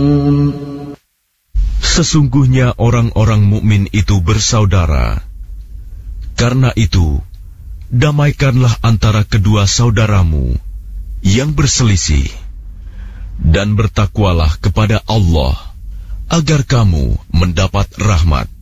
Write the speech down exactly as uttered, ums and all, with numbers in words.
Sesungguhnya orang-orang mukmin itu bersaudara. Karena itu, damaikanlah antara kedua saudaramu yang berselisih, dan bertakwalah kepada Allah agar kamu mendapat rahmat.